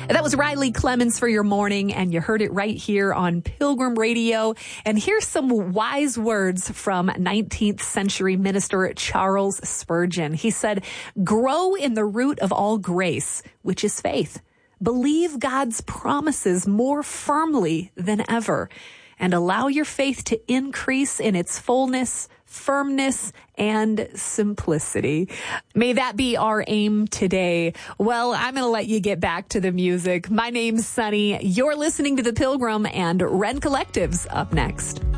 That was Riley Clemens for your morning, and you heard it right here on Pilgrim Radio. And here's some wise words from 19th century minister Charles Spurgeon. He said, "Grow in the root of all grace, which is faith. Believe God's promises more firmly than ever, and allow your faith to increase in its fullness, firmness, and simplicity." May that be our aim today. Well, I'm going to let you get back to the music. My name's Sunny. You're listening to The Pilgrim, and Ren Collective's up next.